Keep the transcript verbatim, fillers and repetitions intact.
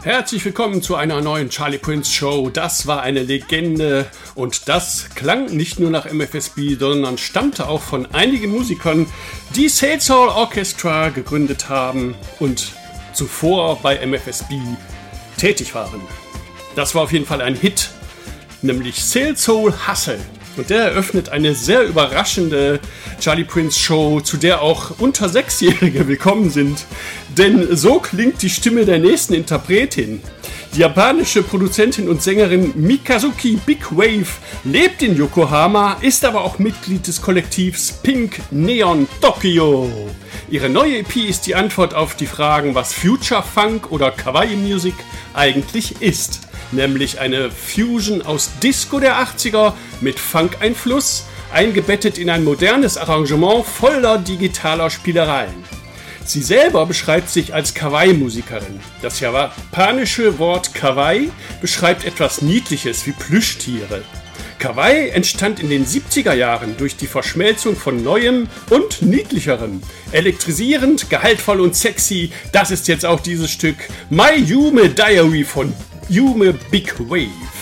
Herzlich willkommen zu einer neuen Charlie Prince Show. Das war eine Legende und das klang nicht nur nach M F S B, sondern stammte auch von einigen Musikern, die Salsoul Orchestra gegründet haben und zuvor bei M F S B tätig waren. Das war auf jeden Fall ein Hit, nämlich Salsoul Hustle. Und der eröffnet eine sehr überraschende Charlie Prince Show, zu der auch unter Sechsjährige willkommen sind. Denn so klingt die Stimme der nächsten Interpretin. Die japanische Produzentin und Sängerin Mikazuki Big Wave lebt in Yokohama, ist aber auch Mitglied des Kollektivs Pink Neon Tokyo. Ihre neue E P ist die Antwort auf die Fragen, was Future Funk oder Kawaii Music eigentlich ist. Nämlich eine Fusion aus Disco der achtziger mit Funk-Einfluss, eingebettet in ein modernes Arrangement voller digitaler Spielereien. Sie selber beschreibt sich als Kawaii-Musikerin. Das japanische Wort Kawaii beschreibt etwas Niedliches wie Plüschtiere. Kawaii entstand in den siebziger Jahren durch die Verschmelzung von Neuem und Niedlicherem. Elektrisierend, gehaltvoll und sexy, das ist jetzt auch dieses Stück My Yume Diary von Yume Big Wave.